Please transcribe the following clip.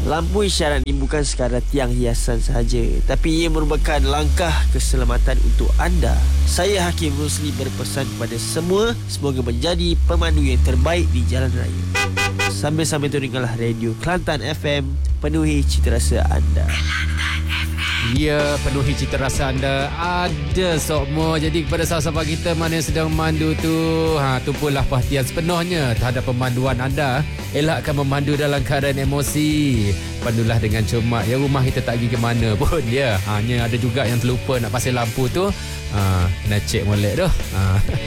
Lampu isyarat ini bukan sekadar tiang hiasan sahaja, tapi ia merupakan langkah keselamatan untuk anda. Saya Hakim Rusli berpesan kepada semua, semoga menjadi pemandu yang terbaik di jalan raya. Sambil-sambil tu dengarlah Radio Kelantan FM, penuhi cita rasa anda. Ya, penuhi cita rasa anda ada sokmo. Jadi kepada sahabat kita mana yang sedang memandu tu, tumpulah perhatian sepenuhnya terhadap pemanduan anda. Elakkan memandu dalam keadaan emosi. Pandulah dengan cermat. Ya, rumah kita tak pergi ke mana pun dia. Hanya ada juga yang terlupa nak pasang lampu tu. Kena cek molek tu.